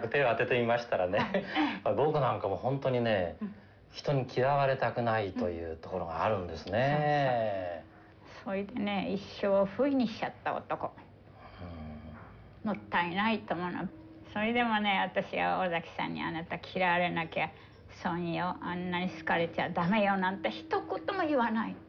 手を当ててみましたらね、僕なんかも本当にね、人に嫌われたくないというところがあるんですね。 それでね、一生を不意にしちゃった男。もったいないと思うの。それでもね、私は尾崎さんにあなた嫌われなきゃ損よ、あんなに好かれちゃダメよなんて一言も言わない。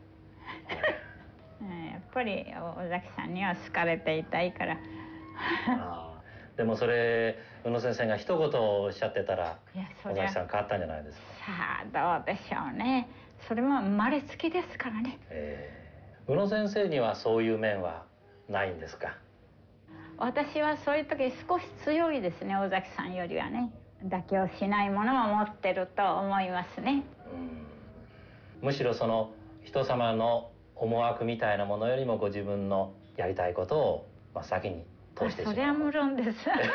やっぱり尾崎さんには好かれていたいから。 でもそれ宇野先生が一言おっしゃってたら尾崎さん変わったんじゃないですか。 さあどうでしょうね。それも生まれつきですからね。 宇野先生にはそういう面はないんですか。 私はそういう時少し強いですね、尾崎さんよりはね。妥協しないものも持ってると思いますね。 むしろその人様の思惑みたいなものよりもご自分のやりたいことを先に通してしまう。 それは無論です。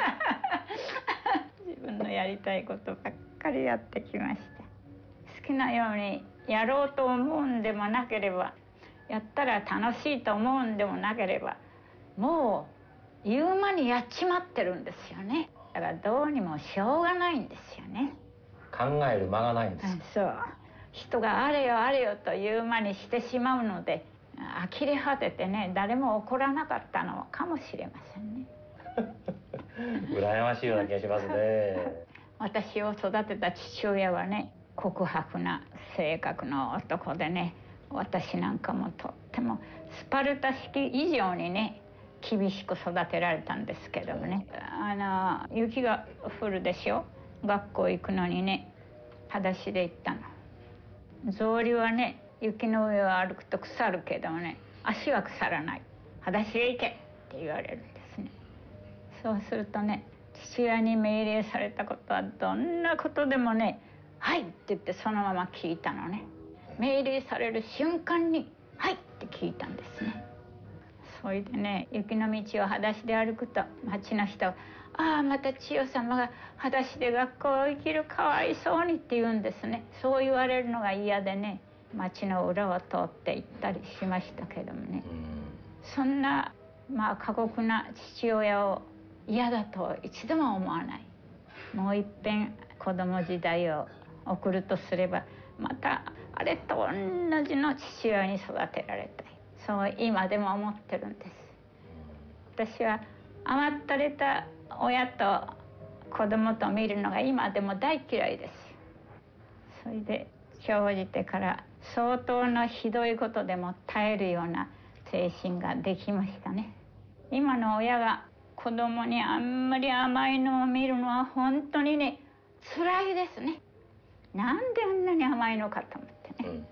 自分のやりたいことばっかりやってきました。好きなようにやろうと思うんでもなければ、やったら楽しいと思うんでもなければ、もう言う間にやっちまってるんですよね。だからどうにもしょうがないんですよね。 考える間がないんです。 そう。人があれよあれよと言う間にしてしまうので、呆れ果ててね、誰も怒らなかったのかもしれませんね。 羨ましいような気がしますね。 私を育てた父親はね、告白な性格の男でね、私なんかもとってもスパルタ式以上にね、厳しく育てられたんですけどもね、雪が降るでしょ。学校行くのにね、裸足で行ったの。草履はね、雪の上を歩くと腐るけどもね、足は腐らない。裸足で行けって言われるんですね。そうするとね、父親に命令されたことはどんなことでもね、はいって言ってそのまま聞いたのね。命令される瞬間にはいって聞いたんですね。それでね、雪の道を裸足で歩くと町の人はああまた千代様が裸足で学校を行けるかわいそうにって言うんですね。そう言われるのが嫌でね、町の裏を通って行ったりしましたけどもね、そんな過酷な父親を嫌だと一度も思わない。もう一遍子供時代を送るとすれば、またあれと同じの父親に育てられたい。そう今でも思ってるんです。私は甘ったれた親と子供と見るのが今でも大嫌いです。それで生じてから相当なひどいことでも耐えるような精神ができましたね。今の親が子供にあんまり甘いのを見るのは本当にね、辛いですね。なんであんなに甘いのかと思ってね。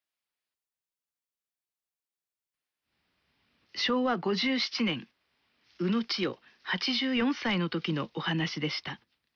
昭和57年、宇野千代84歳の時のお話でした。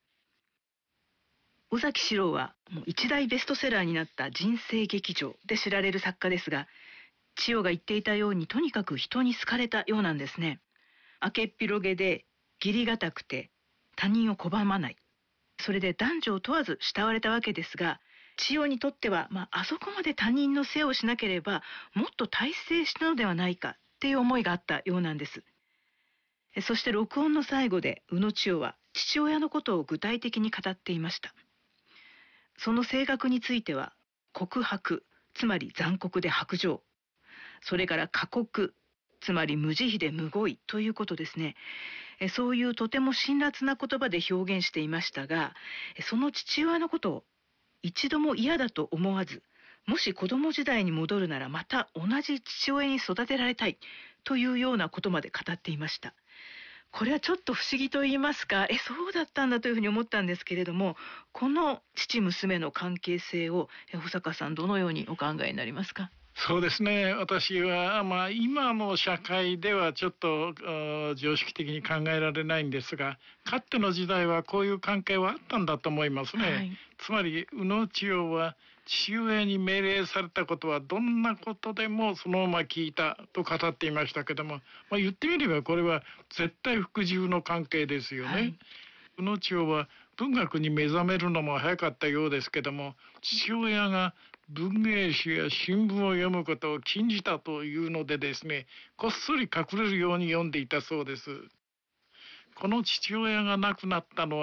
尾崎士郎はもう一大ベストセラーになった人生劇場で知られる作家ですが、千代が言っていたようにとにかく人に好かれたようなんですね。明けっ広げで義理堅くて他人を拒まない。それで男女を問わず慕われたわけですが、千代にとってはあそこまで他人の世話をしなければもっと大成したのではないかっていう思いがあったようなんです。そして録音の最後で宇野千代は父親のことを具体的に語っていました。その性格については告白、つまり残酷で薄情、それから過酷、つまり無慈悲でむごいということですね。そういうとても辛辣な言葉で表現していましたが、その父親のことを一度も嫌だと思わず、もし子供時代に戻るならまた同じ父親に育てられたいというようなことまで語っていました。これはちょっと不思議と言いますか、そうだったんだというふうに思ったんですけれども、この父娘の関係性を保坂さんどのようにお考えになりますか。 そうですね、私は、今の社会ではちょっと常識的に考えられないんですが、かつての時代はこういう関係はあったんだと思いますね。はい、つまり宇野千代は父親に命令されたことはどんなことでもそのまま聞いたと語っていましたけども、言ってみればこれは絶対服従の関係ですよね。はい、宇野千代は文学に目覚めるのも早かったようですけども、父親が文芸誌や新聞を読むことを禁じたというのでですね、こっそり隠れるように読んでいたそうです。この父親が亡くなったのは